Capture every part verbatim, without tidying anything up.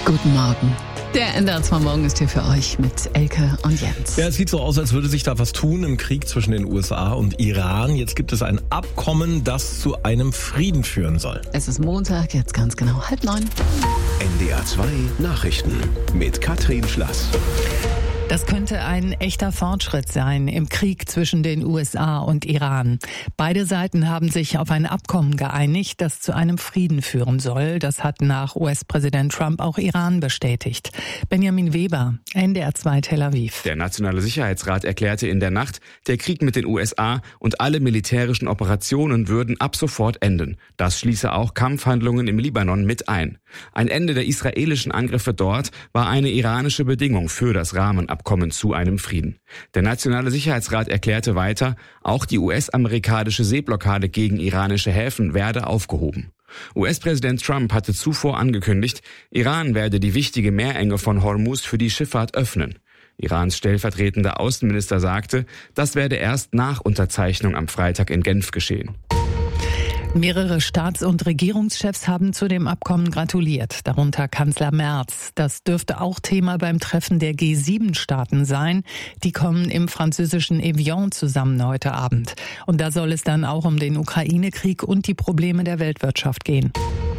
Guten Morgen. Der N D R zwei Morgen ist hier für euch mit Elke und Jens. Ja, es sieht so aus, als würde sich da was tun im Krieg zwischen den U S A und Iran. Jetzt gibt es ein Abkommen, das zu einem Frieden führen soll. Es ist Montag, jetzt ganz genau halb neun. N D R zwei Nachrichten mit Katrin Schlass. Das könnte ein echter Fortschritt sein im Krieg zwischen den U S A und Iran. Beide Seiten haben sich auf ein Abkommen geeinigt, das zu einem Frieden führen soll. Das hat nach U S-Präsident Trump auch Iran bestätigt. Benjamin Weber, N D R zwei Tel Aviv. Der Nationale Sicherheitsrat erklärte in der Nacht, der Krieg mit den U S A und alle militärischen Operationen würden ab sofort enden. Das schließe auch Kampfhandlungen im Libanon mit ein. Ein Ende der israelischen Angriffe dort war eine iranische Bedingung für das Rahmenabkommen. Abkommen zu einem Frieden. Der Nationale Sicherheitsrat erklärte weiter, auch die U S-amerikanische Seeblockade gegen iranische Häfen werde aufgehoben. U S-Präsident Trump hatte zuvor angekündigt, Iran werde die wichtige Meerenge von Hormuz für die Schifffahrt öffnen. Irans stellvertretender Außenminister sagte, das werde erst nach Unterzeichnung am Freitag in Genf geschehen. Mehrere Staats- und Regierungschefs haben zu dem Abkommen gratuliert, darunter Kanzler Merz. Das dürfte auch Thema beim Treffen der G sieben Staaten sein. Die kommen im französischen Evian zusammen heute Abend. Und da soll es dann auch um den Ukraine-Krieg und die Probleme der Weltwirtschaft gehen.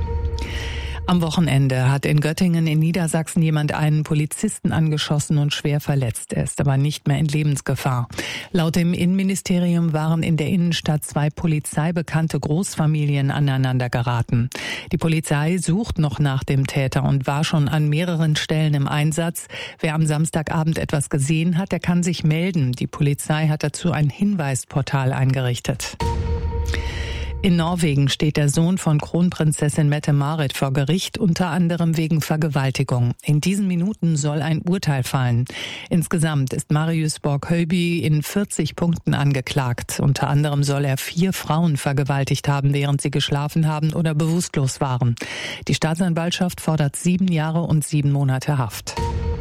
Am Wochenende hat in Göttingen in Niedersachsen jemand einen Polizisten angeschossen und schwer verletzt. Er ist aber nicht mehr in Lebensgefahr. Laut dem Innenministerium waren in der Innenstadt zwei polizeibekannte Großfamilien aneinander geraten. Die Polizei sucht noch nach dem Täter und war schon an mehreren Stellen im Einsatz. Wer am Samstagabend etwas gesehen hat, der kann sich melden. Die Polizei hat dazu ein Hinweisportal eingerichtet. In Norwegen steht der Sohn von Kronprinzessin Mette-Marit vor Gericht, unter anderem wegen Vergewaltigung. In diesen Minuten soll ein Urteil fallen. Insgesamt ist Marius Borg-Høiby in vierzig Punkten angeklagt. Unter anderem soll er vier Frauen vergewaltigt haben, während sie geschlafen haben oder bewusstlos waren. Die Staatsanwaltschaft fordert sieben Jahre und sieben Monate Haft.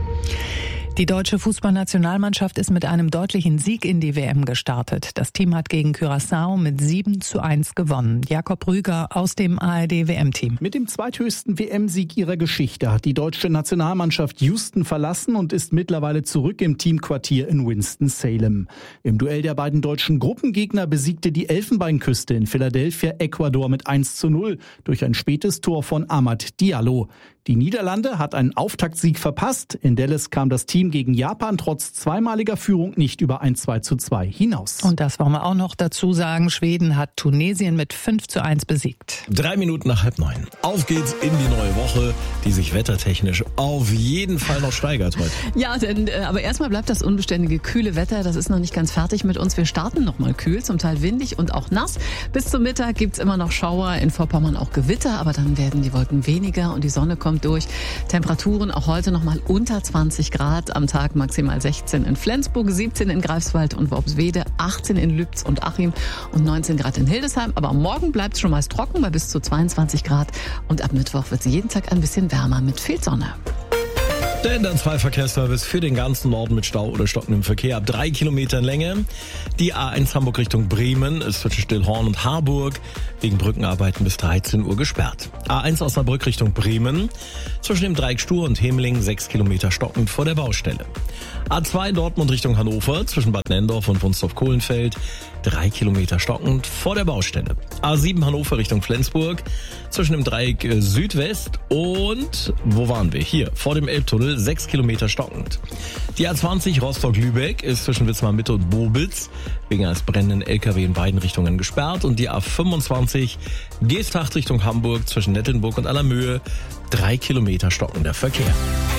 Die deutsche Fußballnationalmannschaft ist mit einem deutlichen Sieg in die W M gestartet. Das Team hat gegen Curaçao mit sieben zu eins gewonnen. Jakob Rüger aus dem A R D W M-Team. Mit dem zweithöchsten W M-Sieg ihrer Geschichte hat die deutsche Nationalmannschaft Houston verlassen und ist mittlerweile zurück im Teamquartier in Winston-Salem. Im Duell der beiden deutschen Gruppengegner besiegte die Elfenbeinküste in Philadelphia Ecuador mit eins zu null durch ein spätes Tor von Amad Diallo. Die Niederlande hat einen Auftaktsieg verpasst. In Dallas kam das Team gegen Japan trotz zweimaliger Führung nicht über ein zwei zu zwei hinaus. Und das wollen wir auch noch dazu sagen. Schweden hat Tunesien mit fünf zu eins besiegt. Drei Minuten nach halb neun. Auf geht's in die neue Woche, die sich wettertechnisch auf jeden Fall noch steigert heute. Ja, denn, äh, aber erstmal bleibt das unbeständige, kühle Wetter. Das ist noch nicht ganz fertig mit uns. Wir starten noch mal kühl, zum Teil windig und auch nass. Bis zum Mittag gibt's immer noch Schauer, in Vorpommern auch Gewitter. Aber dann werden die Wolken weniger und die Sonne kommt durch. Temperaturen auch heute noch mal unter zwanzig Grad. Am Tag maximal sechzehn in Flensburg, siebzehn in Greifswald und Worpswede, achtzehn in Lübz und Achim und neunzehn Grad in Hildesheim. Aber am Morgen bleibt es schon meist trocken bei bis zu zweiundzwanzig Grad. Und ab Mittwoch wird es jeden Tag ein bisschen wärmer mit viel Sonne. Der N D R zwei Verkehrsservice für den ganzen Norden mit Stau oder stockendem Verkehr ab drei Kilometern Länge. Die A eins Hamburg Richtung Bremen ist zwischen Stillhorn und Harburg wegen Brückenarbeiten bis dreizehn Uhr gesperrt. A eins Osnabrück Richtung Bremen zwischen dem Dreieck Stur und Hemling sechs Kilometer stockend vor der Baustelle. A zwei Dortmund Richtung Hannover zwischen Bad Nendorf und Wunstorf-Kohlenfeld drei Kilometer stockend vor der Baustelle. A sieben Hannover Richtung Flensburg zwischen dem Dreieck Südwest und, wo waren wir? Hier, vor dem Elbtunnel sechs Kilometer stockend. Die A zwanzig Rostock-Lübeck ist zwischen Wismar Mitte und Bobitz wegen eines brennenden L K W in beiden Richtungen gesperrt. Und die A fünfundzwanzig Geesthacht Richtung Hamburg zwischen Nettelnburg und Allermöhe drei Kilometer stockender Verkehr.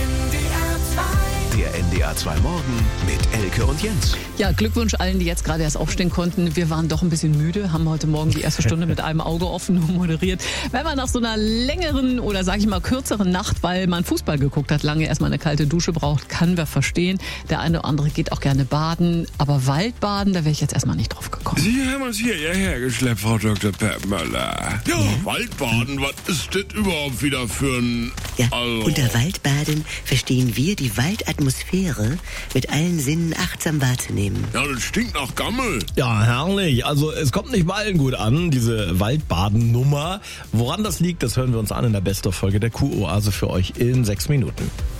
Der N D R zwei Morgen mit Elke und Jens. Ja, Glückwunsch allen, die jetzt gerade erst aufstehen konnten. Wir waren doch ein bisschen müde, haben heute Morgen die erste Stunde mit einem Auge offen moderiert. Wenn man nach so einer längeren oder sage ich mal kürzeren Nacht, weil man Fußball geguckt hat, lange erstmal eine kalte Dusche braucht, können wir verstehen. Der eine oder andere geht auch gerne baden, aber Waldbaden, da wäre ich jetzt erstmal nicht drauf gekommen. Sie haben uns hierher geschleppt, Frau Doktor Peppmöller. Ja, ja, Waldbaden, was ist das überhaupt wieder für ein... Ja, also. unter Waldbaden verstehen wir die Waldatmosphäre Atmosphäre mit allen Sinnen achtsam wahrzunehmen. Ja, das stinkt nach Gammel. Ja, herrlich. Also es kommt nicht bei allen gut an, diese Waldbaden-Nummer. Woran das liegt, das hören wir uns an in der Best-of-Folge der Q-Oase für euch in sechs Minuten.